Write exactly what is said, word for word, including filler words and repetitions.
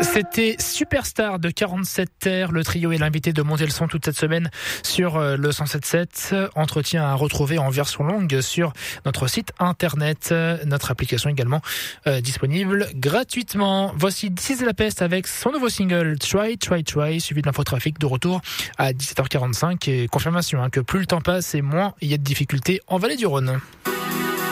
C'était Superstar de quarante-sept terres. Le trio est l'invité de Monter le son toute cette semaine sur le cent sept sept. Entretien à retrouver en version longue sur notre site internet. Notre application également euh, disponible gratuitement. Voici This is la peste avec son nouveau single Try, Try, Try, suivi de l'infotrafic de retour à dix-sept heures quarante-cinq. Et confirmation hein, que plus le temps passe et moins il y a de difficultés en Vallée du Rhône.